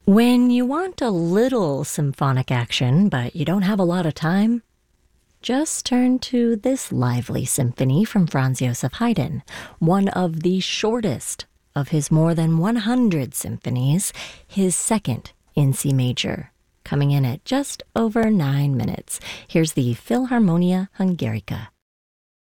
When you want a little symphonic action, but you don't have a lot of time, just turn to this lively symphony from Franz Joseph Haydn, one of the shortest of his more than 100 symphonies, his second in C major, coming in at just over 9 minutes. Here's the Philharmonia Hungarica.